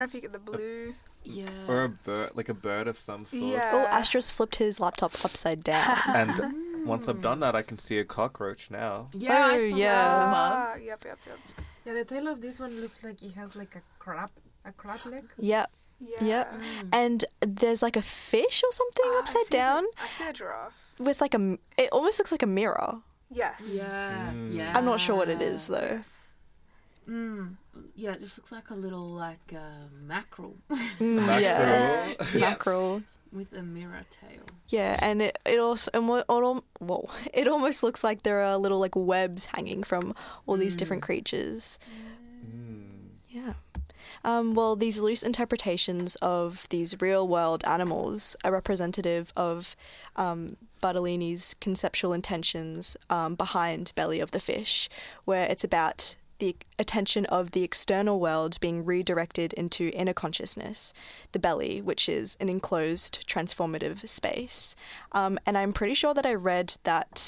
if you get the blue. Yeah. Or a bird, like a bird of some sort. Yeah. Oh, Astros flipped his laptop upside down. And once I've done that, I can see a cockroach now. Yeah, I Oh, saw yeah. that. Yep. Yeah, the tail of this one looks like it has like a crab leg. Yep. Yeah. Yep. And there's like a fish or something upside down I see the giraffe. with like it almost looks like a mirror. Yes. Yeah. Yeah. I'm not sure what it is though. Yes. Yeah, it just looks like a little mackerel Yeah. Mackerel. Mackerel. with a mirror tail. Yeah, and it also it almost looks like there are little like webs hanging from all these different creatures. Yeah. Well, these loose interpretations of these real-world animals are representative of Bartolini's conceptual intentions behind Belly of the Fish, where it's about the attention of the external world being redirected into inner consciousness, the belly, which is an enclosed transformative space. And I'm pretty sure that I read that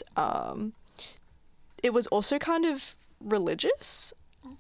it was also kind of religious.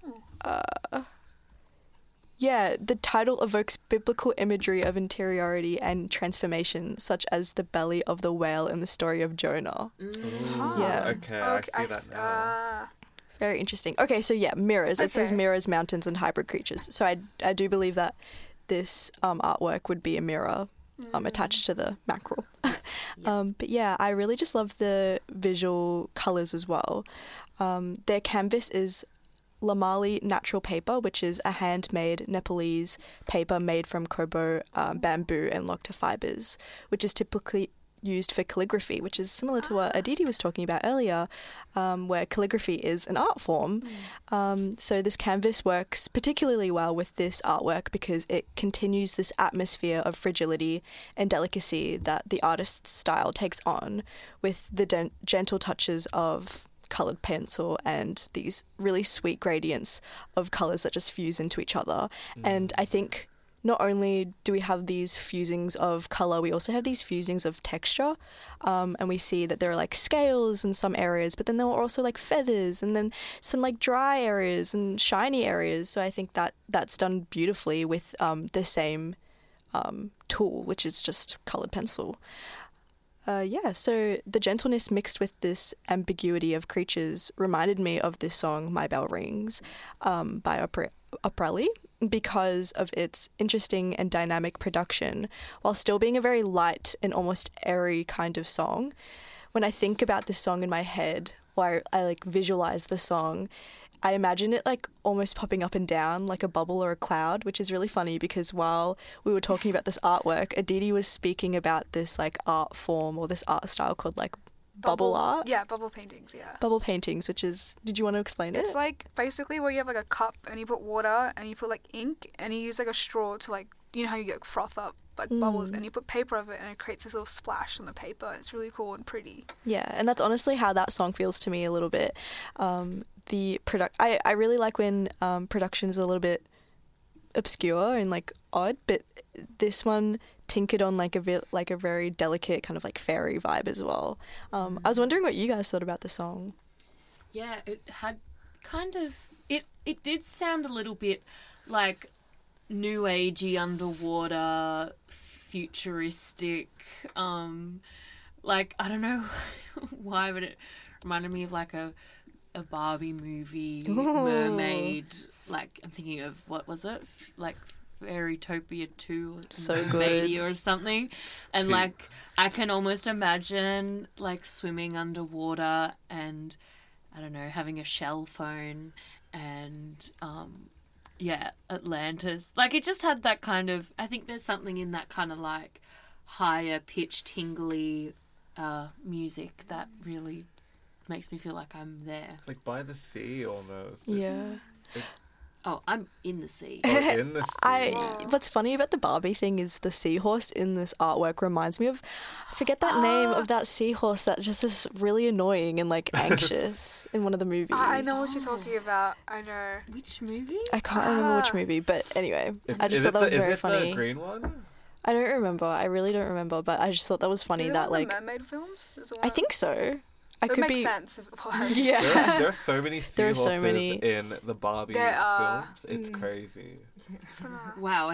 Yeah, the title evokes biblical imagery of interiority and transformation, such as the belly of the whale in the story of Jonah. Yeah. Okay, I see that now. Very interesting. Okay, so yeah, mirrors. It says Okay. mirrors, mountains, and hybrid creatures. So I do believe that this artwork would be a mirror attached to the mackerel. But yeah, I really just love the visual colours as well. Their canvas is Lamali natural paper, which is a handmade Nepalese paper made from kobo bamboo and lokta fibres, which is typically used for calligraphy, which is similar to what Aditi was talking about earlier, where calligraphy is an art form. So this canvas works particularly well with this artwork because it continues this atmosphere of fragility and delicacy that the artist's style takes on, with the gentle touches of coloured pencil and these really sweet gradients of colours that just fuse into each other. And I think not only do we have these fusings of colour, we also have these fusings of texture. And we see that there are like scales in some areas, but then there are also like feathers and then some like dry areas and shiny areas. So I think that that's done beautifully with the same tool, which is just coloured pencil. So the gentleness mixed with this ambiguity of creatures reminded me of this song, My Bell Rings, by Oprali, because of its interesting and dynamic production, while still being a very light and almost airy kind of song. When I think about this song in my head, or I like visualize the song, I imagine it like almost popping up and down like a bubble or a cloud, which is really funny because while we were talking about this artwork, Aditi was speaking about this like art form or this art style called like bubble art. Yeah, bubble paintings, yeah. Bubble paintings, which is, did you want to explain it? It's like basically where you have like a cup and you put water and you put like ink and you use like a straw to like, you know how you get froth up like bubbles and you put paper over it and it creates this little splash on the paper and it's really cool and pretty. Yeah, and that's honestly how that song feels to me a little bit. I really like when production is a little bit obscure and like odd, but this one tinkered on like a very delicate kind of like fairy vibe as well. I was wondering what you guys thought about the song. Yeah, it had kind of it did sound a little bit like new agey, underwater, futuristic. Like I don't know why, but it reminded me of like a Barbie movie, mermaid. Like I'm thinking of what was it? Like Fairytopia 2 So maybe good. or something. And like I can almost imagine like swimming underwater and I don't know, having a shell phone and Atlantis. Like it just had that kind of, I think there's something in that kind of like higher pitch tingly music that really makes me feel like I'm there. Like by the sea almost. Yeah. Oh, I'm in the sea. In the sea. What's funny about the Barbie thing is the seahorse in this artwork reminds me of, I forget that name of that seahorse that just is really annoying and like anxious in one of the movies. I know what you're talking about. I know. Which movie? I can't remember which movie, but anyway, I just thought that was very funny. Is it the green one? I don't remember. I really don't remember, but I just thought that was funny Is it that one of like the mermaid films? Is it one I of- think so. I It could would make be. sense if it was. Yeah. There's so many There are seahorses so many. in the Barbie There are. films. It's crazy. Wow.